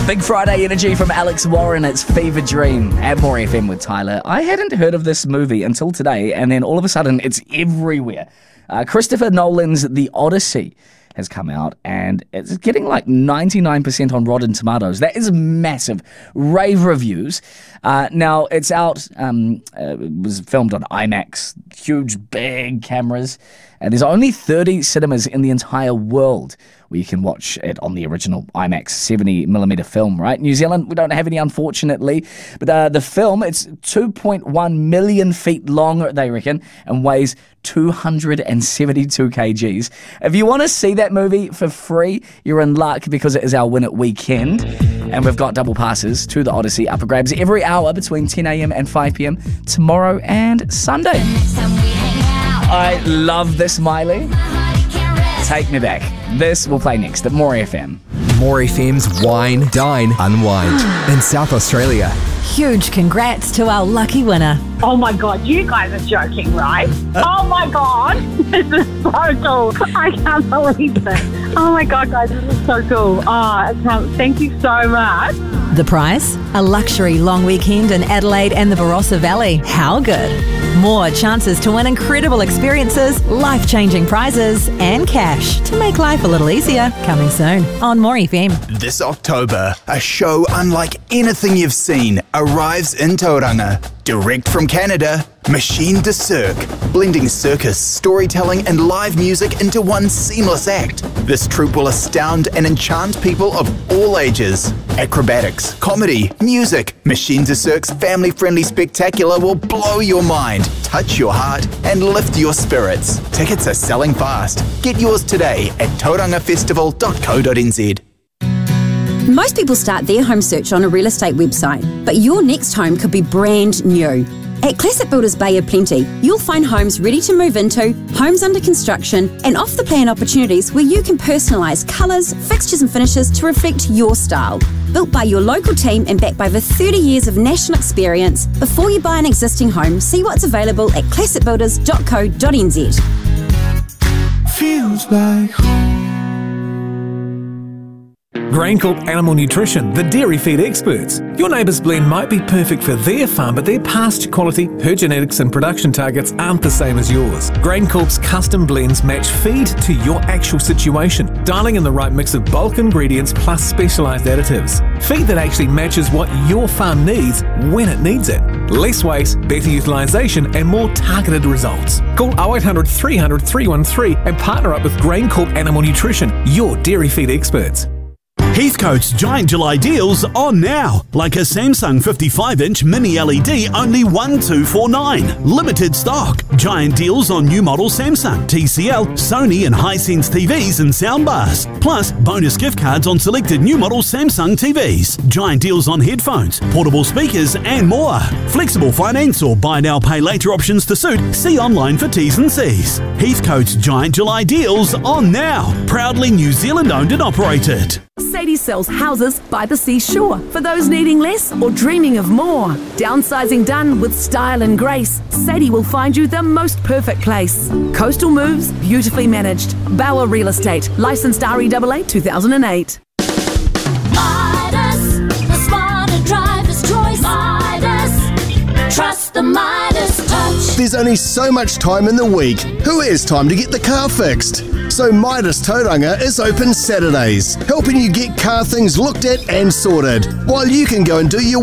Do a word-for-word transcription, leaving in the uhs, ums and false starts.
Big Friday energy from Alex Warren. It's Fever Dream at More F M with Tyler. I hadn't heard of this movie until today, and then all of a sudden it's everywhere. Uh, Christopher Nolan's The Odyssey has come out, and it's getting like ninety-nine percent on Rotten Tomatoes. That is massive. Rave reviews. Uh, now, it's out, um, uh, it was filmed on IMAX, huge, big cameras, and there's only thirty cinemas in the entire world where you can watch it on the original IMAX seventy millimeter film, right? New Zealand, we don't have any, unfortunately, but uh, the film, it's two point one million feet long, they reckon, and weighs two hundred seventy-two kilograms. If you want to see that movie for free, you're in luck because it is our Win It weekend, and we've got double passes to the Odyssey up for grabs every hour between ten a.m. and five p.m. tomorrow and Sunday. I love this, Miley. Take me back. This will play next at More F M. More F M's Wine, Dine, Unwind in South Australia. Huge congrats to our lucky winner. Oh my God, you guys are joking, right? Oh my God, this is so cool. I can't believe it. Oh my God, guys, this is so cool. Oh, I can't, thank you so much. The prize? A luxury long weekend in Adelaide and the Barossa Valley. How good? More chances to win incredible experiences, life-changing prizes, and cash to make life a little easier. Coming soon on More F M. This October, a show unlike anything you've seen arrives in Tauranga. Direct from Canada, Machine de Cirque, blending circus, storytelling and live music into one seamless act. This troupe will astound and enchant people of all ages. Acrobatics, comedy, music. Machine de Cirque's family-friendly spectacular will blow your mind, touch your heart and lift your spirits. Tickets are selling fast. Get yours today at tauranga festival dot co dot n z. Most people start their home search on a real estate website, but your next home could be brand new. At Classic Builders Bay of Plenty, you'll find homes ready to move into, homes under construction, and off-the-plan opportunities where you can personalise colours, fixtures and finishes to reflect your style. Built by your local team and backed by over thirty years of national experience, before you buy an existing home, see what's available at classic builders dot co dot n z. Feels like home. GrainCorp Animal Nutrition, the dairy feed experts. Your neighbour's blend might be perfect for their farm, but their pasture quality, herd genetics and production targets aren't the same as yours. GrainCorp's custom blends match feed to your actual situation, dialing in the right mix of bulk ingredients plus specialised additives. Feed that actually matches what your farm needs when it needs it. Less waste, better utilisation and more targeted results. Call oh eight hundred, three hundred, three one three and partner up with GrainCorp Animal Nutrition, your dairy feed experts. Heathcote's Giant July deals on now. Like a Samsung fifty-five inch mini L E D, only one thousand two hundred forty-nine. Limited stock. Giant deals on new model Samsung, T C L, Sony and Hisense T Vs and soundbars. Plus, bonus gift cards on selected new model Samsung T Vs. Giant deals on headphones, portable speakers and more. Flexible finance or buy now pay later options to suit. See online for T's and C's. Heathcote's Giant July deals on now. Proudly New Zealand owned and operated. Sadie sells houses by the seashore for those needing less or dreaming of more. Downsizing done with style and grace, Sadie will find you the most perfect place. Coastal moves, beautifully managed. Bauer Real Estate, licensed R E A A two thousand eight. Midas, the smarter driver's choice. Midas, trust the Midas touch. There's only so much time in the week. Who has time to get the car fixed? So Midas Tauranga is open Saturdays, helping you get car things looked at and sorted, while you can go and do your